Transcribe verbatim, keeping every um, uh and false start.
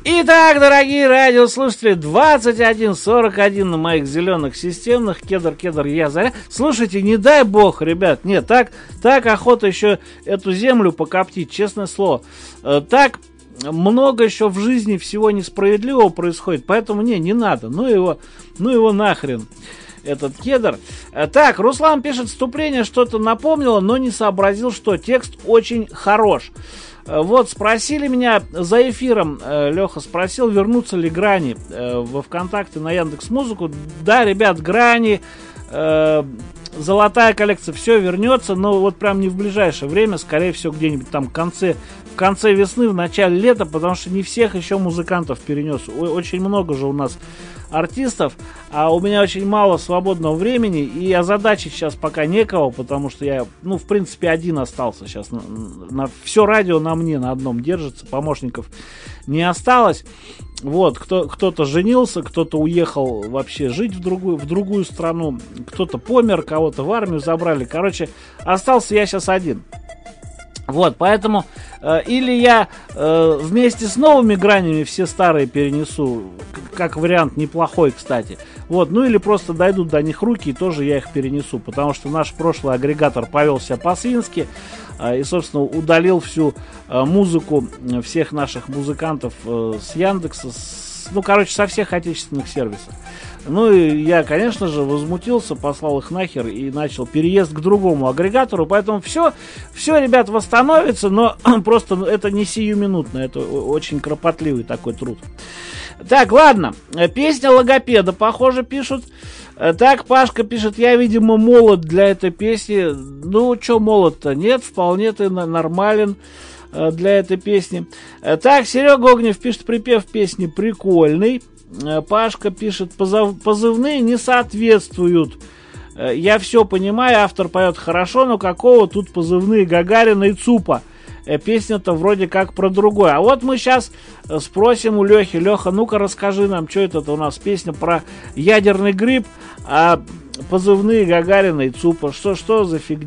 Итак, дорогие радиослушатели, двадцать один сорок один на моих зеленых системных. Кедр, кедр, я заря. Слушайте, не дай бог, ребят. Нет, так, так охота еще эту землю покоптить, честное слово. Так много еще в жизни всего несправедливого происходит. Поэтому не, не надо. Ну его, ну его нахрен. Этот кедр. Так, Руслан пишет, вступление что-то напомнило, но не сообразил, что текст очень хорош. Вот, спросили меня за эфиром, Леха спросил, вернутся ли грани во ВКонтакте на Яндекс.Музыку. Да, ребят, грани, э, золотая коллекция, все вернется, но вот прям не в ближайшее время, скорее всего, где-нибудь там в конце, в конце весны, в начале лета, потому что не всех еще музыкантов перенес. Очень много же у нас артистов, а у меня очень мало свободного времени, и озадачить сейчас пока некого, потому что я, ну, в принципе, один остался сейчас. На, на, все радио на мне, на одном держится, помощников не осталось. Вот, кто, кто-то женился, кто-то уехал вообще жить в другую, в другую страну, кто-то помер, кого-то в армию забрали. Короче, остался я сейчас один. Вот, поэтому э, или я э, вместе с новыми гранями все старые перенесу, как вариант неплохой, кстати. Вот, ну или просто дойдут до них руки, и тоже я их перенесу, потому что наш прошлый агрегатор повел себя по-свински э, и, собственно, удалил всю э, музыку всех наших музыкантов э, с Яндекса, с, ну, короче, со всех отечественных сервисов. Ну и я, конечно же, возмутился, послал их нахер и начал переезд к другому агрегатору. Поэтому все, все, ребят, восстановится, но просто это не сиюминутно, это очень кропотливый такой труд. Так, ладно, песня логопеда, похоже, пишут. Так, Пашка пишет, я, видимо, молод для этой песни. Ну, что молод-то? Нет, вполне ты нормален для этой песни. Так, Серега Огнев пишет, припев песни прикольный. Пашка пишет, позыв, позывные не соответствуют. Я все понимаю, автор поет хорошо, но какого тут позывные Гагарина и Цупа? Песня-то вроде как про другое. А вот мы сейчас спросим у Лехи. Леха, ну-ка расскажи нам, что это у нас песня про ядерный гриб, а позывные Гагарина и Цупа. Что, что за фигня?